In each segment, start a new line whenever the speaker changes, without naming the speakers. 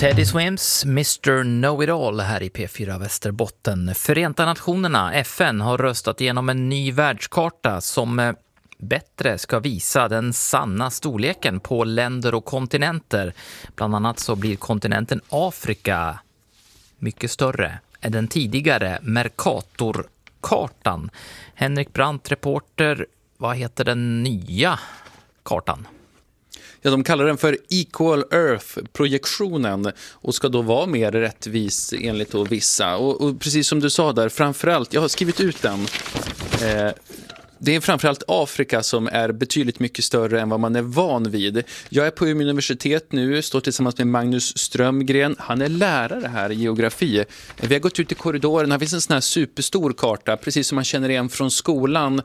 Teddy Swims, Mr. Know-It-All här i P4 Västerbotten. Förenta Nationerna, FN, har röstat igenom en ny världskarta som bättre ska visa den sanna storleken på länder och kontinenter. Bland annat så blir kontinenten Afrika mycket större än den tidigare Mercator-kartan. Henrik Brandt, reporter, vad heter den nya kartan?
Ja, de kallar den för Equal Earth-projektionen och ska då vara mer rättvis enligt då vissa. Och precis som du sa där, framförallt, jag har skrivit ut den, det är framförallt Afrika som är betydligt mycket större än vad man är van vid. Jag är på Umeå universitet nu, står tillsammans med Magnus Strömgren. Han är lärare här i geografi. Vi har gått ut i korridoren, här finns en sån här superstor karta, precis som man känner igen från skolan.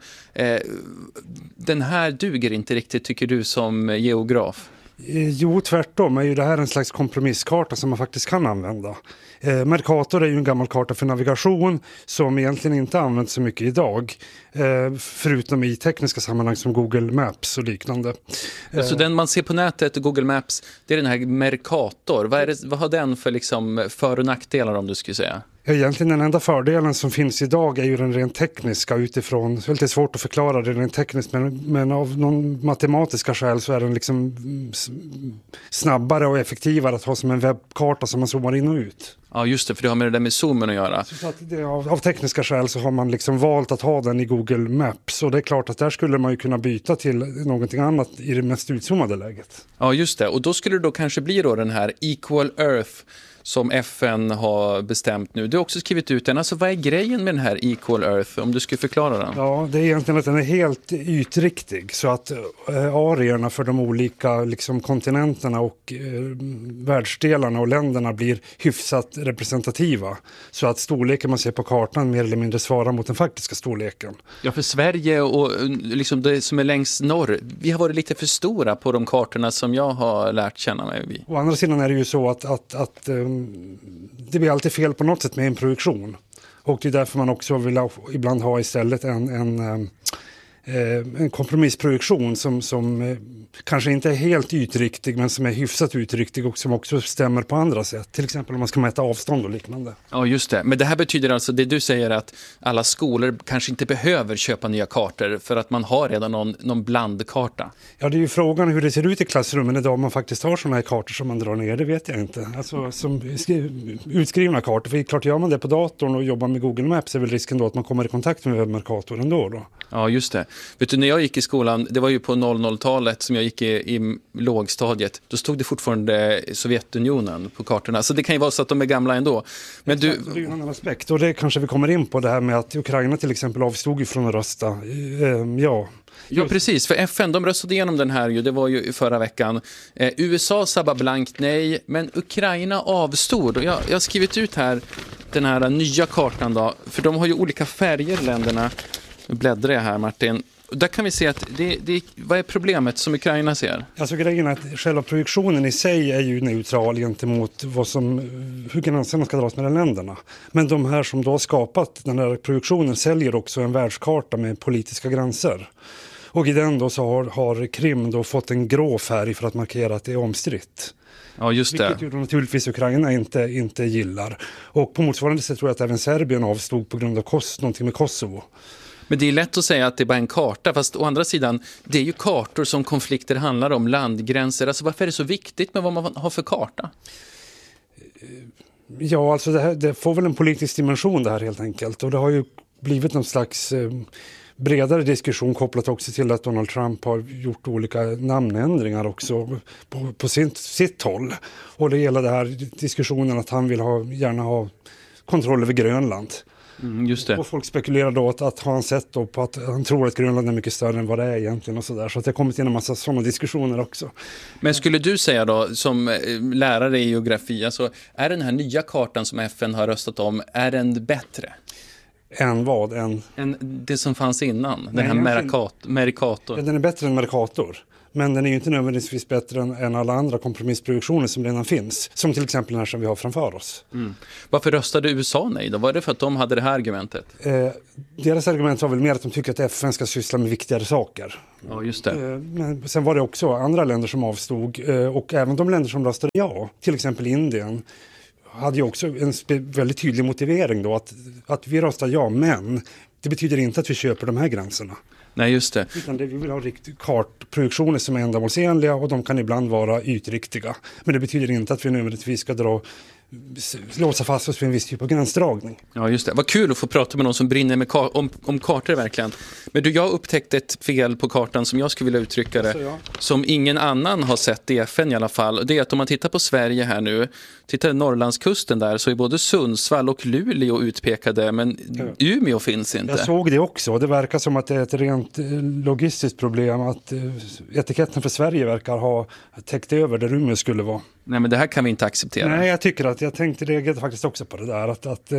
Den här duger inte riktigt, tycker du, som geograf?
Jo, tvärtom är ju det här en slags kompromisskarta som man faktiskt kan använda. Mercator är ju en gammal karta för navigation som egentligen inte används så mycket idag. Förutom i tekniska sammanhang som Google Maps och liknande.
Så den man ser på nätet, Google Maps, det är den här Mercator. Vad har den för liksom för- och nackdelar, om du skulle säga?
Egentligen den enda fördelen som finns idag är ju den rent tekniska utifrån. Det är lite svårt att förklara det rent tekniskt, men av någon matematiska skäl så är den liksom snabbare och effektivare att ha som en webbkarta som man zoomar in och ut.
Ja, just det, för det har med det där med zoomen att göra.
Så att av tekniska skäl så har man liksom valt att ha den i Google Maps, och det är klart att där skulle man ju kunna byta till någonting annat i det mest utzoomade läget.
Ja, just det. Och då skulle det då kanske bli då den här Equal Earth som FN har bestämt nu. Du har också skrivit ut den. Alltså, vad är grejen med den här Equal Earth, om du skulle förklara den?
Ja, det är egentligen att den är helt ytriktig, så att areorna för de olika liksom, kontinenterna och världsdelarna och länderna blir hyfsat representativa. Så att storleken man ser på kartan mer eller mindre svarar mot den faktiska storleken.
Ja, för Sverige och liksom det som är längst norr, vi har varit lite för stora på de kartorna som jag har lärt känna mig vid.
Å andra sidan är det ju så att det blir alltid fel på något sätt med en projektion. Och det är därför man också vill ibland ha istället en kompromissprojektion som kanske inte är helt ytriktig, men som är hyfsat ytriktig och som också stämmer på andra sätt. Till exempel om man ska mäta avstånd och liknande.
Ja, just det. Men det här betyder alltså, det du säger, att alla skolor kanske inte behöver köpa nya kartor för att man har redan någon blandkarta.
Ja, det är ju frågan hur det ser ut i klassrummen idag om man faktiskt har sådana här kartor som man drar ner, det vet jag inte. Alltså som utskrivna kartor, för klart gör man det på datorn och jobbar med Google Maps är väl risken då att man kommer i kontakt med Mercator ändå då.
Ja, just det. Vet du, när jag gick i skolan, det var ju på 00-talet som jag gick i lågstadiet, då stod det fortfarande Sovjetunionen på kartorna. Så det kan ju vara så att de är gamla ändå. Men
det är ju en annan aspekt, och det kanske vi kommer in på det här med att Ukraina till exempel avstod ju från att rösta. Ja,
precis. För FN, de röstade igenom den här ju, det var ju förra veckan. USA sa bara blankt nej, men Ukraina avstod. Och jag har skrivit ut här den här nya kartan då, för de har ju olika färger, länderna. Nu bläddrar jag här, Martin. Där kan vi se att vad är problemet som Ukraina ser?
Alltså grejen är att själva projektionen i sig är ju neutral gentemot hur gränserna ska dras mellan länderna. Men de här som då har skapat den här projektionen säljer också en världskarta med politiska gränser. Och i den då så har Krim då fått en grå färg för att markera att det är omstritt.
Ja, just det.
Vilket ju naturligtvis Ukraina inte gillar. Och på motsvarande sätt tror jag att även Serbien avstod på grund av någonting med Kosovo.
Men det är lätt att säga att det är bara en karta, fast å andra sidan, det är ju kartor som konflikter handlar om, landgränser. Alltså varför är det så viktigt med vad man har för karta?
Ja, alltså det får väl en politisk dimension det här helt enkelt. Och det har ju blivit någon slags bredare diskussion kopplat också till att Donald Trump har gjort olika namnändringar också på sitt håll. Och det gäller det här diskussionen att han vill gärna ha kontroll över Grönland.
Just det.
Och folk spekulerar då att han sett då på att han tror att Grönland är mycket större än vad det är egentligen och sådär. Så att det har kommit in en massa sådana diskussioner också.
Men skulle du säga då, som lärare i geografi, alltså är den här nya kartan som FN har röstat om, är den bättre?
Än vad?
Än det som fanns innan, den här Mercator.
Ja, den är bättre än Mercator. Men den är ju inte nödvändigtvis bättre än alla andra kompromissprojektioner som redan finns. Som till exempel den här som vi har framför oss.
Varför röstade USA nej då? Var det för att de hade det här argumentet?
Deras argument var väl mer att de tycker att FN ska syssla med viktigare saker.
Ja, just det.
Men sen var det också andra länder som avstod. Och även de länder som röstade ja, till exempel Indien, hade ju också en väldigt tydlig motivering då. Att vi röstar ja, men det betyder inte att vi köper de här gränserna.
Nej, just det.
Utan vi vill ha kartprojektioner som är ändamålsenliga och de kan ibland vara ytriktiga. Men det betyder inte att vi nödvändigtvis ska låsa fast oss för en viss typ av gränsdragning.
Ja, just det. Vad kul att få prata med någon som brinner med om kartor verkligen. Men du, jag upptäckte ett fel på kartan som jag skulle vilja uttrycka det. Som ingen annan har sett i FN i alla fall. Det är att om man tittar på Sverige här nu, tittar Norrlandskusten där, så är både Sundsvall och Luleå utpekade, men Umeå finns inte.
Jag såg det också. Det verkar som att det är ett rent logistiskt problem att etiketten för Sverige verkar ha täckt över där Umeå skulle vara.
Nej, men det här kan vi inte acceptera.
Nej, jag tänkte reagera faktiskt också på det där. Att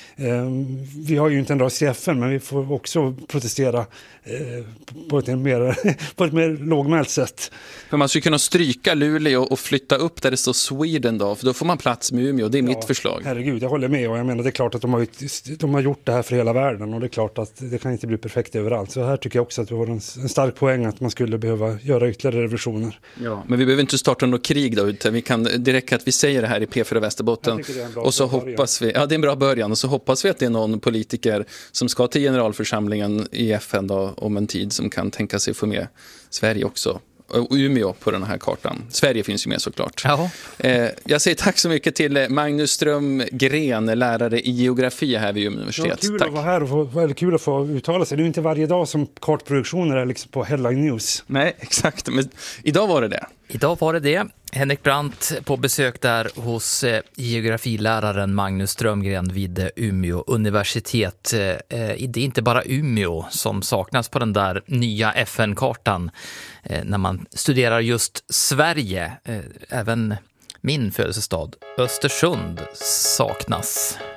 vi har ju inte en röst i FN, men vi får också protestera på ett mer lågmält sätt.
För man skulle kunna stryka Luleå och flytta upp där det står Sweden då, för då får man plats med Umeå. Det är mitt förslag.
Herregud, jag håller med, och jag menar det är klart att de har gjort det här för hela världen, och det är klart att det kan inte bli perfekt överallt. Så här tycker jag också att vi har en stark poäng att man skulle behöva göra ytterligare revolutioner.
Ja, men vi behöver inte starta något krig då, utan vi kan direkt att vi säger det här i P4 Västerbotten och så hoppas vi, ja det är en bra början, och så hoppas vi att det är någon politiker som ska till generalförsamlingen i FN då, om en tid, som kan tänka sig få med Sverige också. Och Umeå på den här kartan. Sverige finns ju med såklart. Jag säger tack så mycket till Magnus Strömgren, lärare i geografi här vid Umeå universitet.
Kul
tack.
Att vara här och väldigt kul att få uttala sig. Det är inte varje dag som kartprojektioner är liksom på Headline News.
Nej, exakt. Men idag var det det.
Idag var det det. Henrik Brandt på besök där hos geografiläraren Magnus Strömgren vid Umeå universitet. Det är inte bara Umeå som saknas på den där nya FN-kartan när man studerar just Sverige. Även min födelsestad Östersund saknas.